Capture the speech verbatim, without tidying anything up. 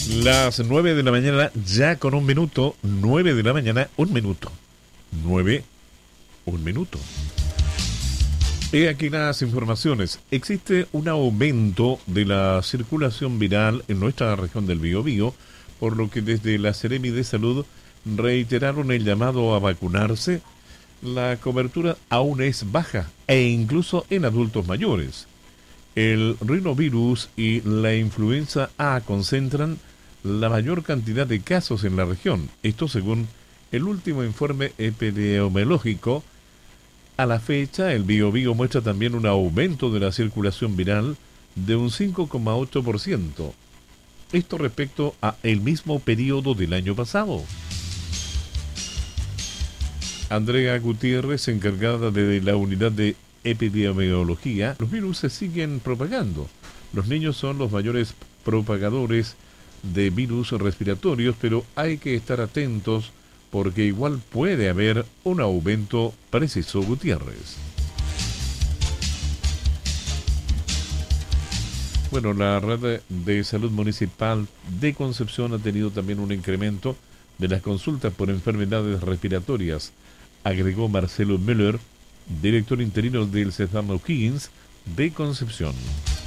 Las nueve de la mañana, ya con un minuto. Nueve de la mañana, un minuto. Nueve, un minuto. He aquí las informaciones. Existe un aumento de la circulación viral en nuestra región del Biobío, por lo que desde la Seremi de Salud reiteraron el llamado a vacunarse. La cobertura aún es baja, e incluso en adultos mayores. El rinovirus y la influenza A concentran la mayor cantidad de casos en la región. Esto según el último informe epidemiológico. A la fecha, el Biobío muestra también un aumento de la circulación viral de un cinco coma ocho por ciento. Esto respecto a el mismo periodo del año pasado. Andrea Gutiérrez, encargada de la unidad de epidemiología, los virus se siguen propagando. Los niños son los mayores propagadores de virus respiratorios, pero hay que estar atentos porque igual puede haber un aumento, precisó Gutiérrez. Bueno, la red de salud municipal de Concepción ha tenido también un incremento de las consultas por enfermedades respiratorias, agregó Marcelo Müller, director interino del Cesar O'Higgins de Concepción.